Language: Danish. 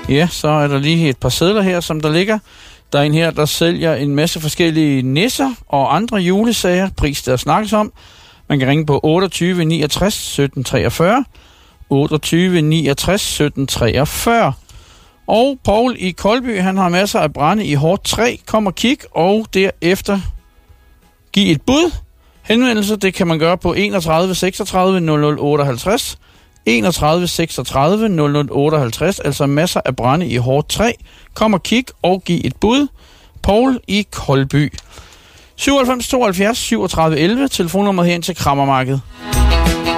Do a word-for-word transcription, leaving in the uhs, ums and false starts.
Ja, så er der lige et par sedler her, som der ligger. Der er en her, der sælger en masse forskellige nisser og andre julesager. Pris, der snakkes om. Man kan ringe på otteogtyve niogtres sytten treogfyrre. otteogtyve niogtres sytten treogfyrre. Og Poul i Koldby, han har masser af brænde i hårdt træ. Kom og kig, og derefter giv et bud. Henvendelse, det kan man gøre på enogtredive seksogtredive nul nul otteoghalvtreds. enogtredive seksogtredive nul nul otteoghalvtreds, altså masser af brænde i hårdt træ. Kom og kig og giv et bud. Poul i Koldby. syvoghalvfems tooghalvfjerds syvogtredive elleve, telefonnummeret her ind til Krammermarkedet.